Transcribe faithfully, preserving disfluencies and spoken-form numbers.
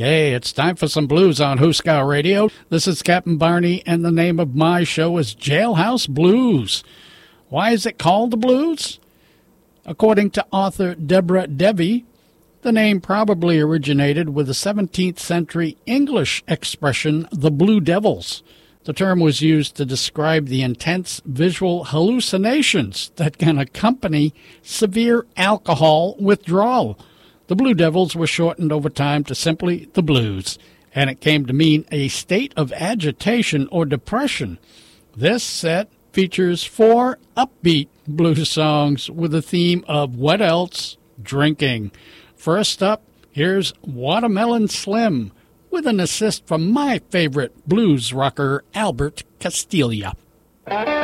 Hey, it's time for some blues on Husker Radio. This is Captain Barney, and the name of my show is Jailhouse Blues. Why is it called the blues? According to author Deborah Devy, the name probably originated with the seventeenth century English expression, the Blue Devils. The term was used to describe the intense visual hallucinations that can accompany severe alcohol withdrawal. The Blue Devils were shortened over time to simply the Blues, and it came to mean a state of agitation or depression. This set features four upbeat blues songs with a theme of what else? Drinking. First up, here's Watermelon Slim, with an assist from my favorite blues rocker, Albert Castiglia.